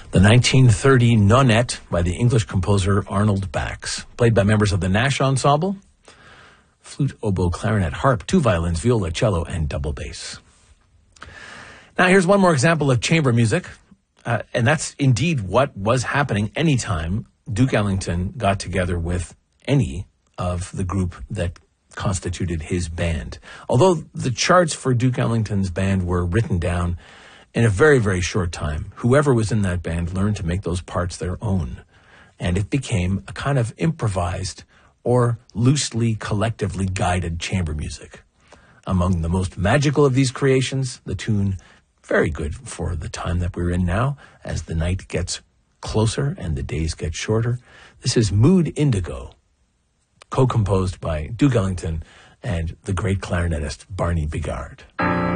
The 1930 Nonette by the English composer Arnold Bax, played by members of the Nash Ensemble, flute, oboe, clarinet, harp, two violins, viola, cello, and double bass. Now here's one more example of chamber music, and that's indeed what was happening anytime Duke Ellington got together with any of the group that constituted his band. Although the charts for Duke Ellington's band were written down in a very, very short time, whoever was in that band learned to make those parts their own. And it became a kind of improvised or loosely, collectively guided chamber music. Among the most magical of these creations, the tune, very good for the time that we're in now, as the night gets closer and the days get shorter. This is Mood Indigo, co-composed by Duke Ellington and the great clarinetist Barney Bigard.